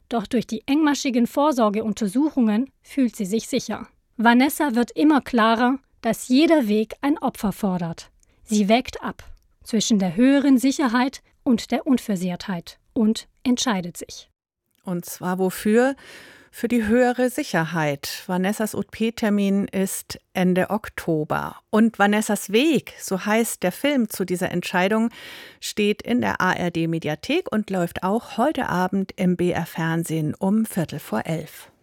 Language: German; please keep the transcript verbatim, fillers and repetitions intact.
Doch durch die engmaschigen Vorsorgeuntersuchungen fühlt sie sich sicher. Vanessa wird immer klarer, dass jeder Weg ein Opfer fordert. Sie wägt ab zwischen der höheren Sicherheit und der Unversehrtheit und entscheidet sich. Und zwar wofür? Für die höhere Sicherheit. Vanessas O P-Termin ist Ende Oktober. Und Vanessas Weg, so heißt der Film zu dieser Entscheidung, steht in der A R D-Mediathek und läuft auch heute Abend im B R Fernsehen um Viertel vor elf.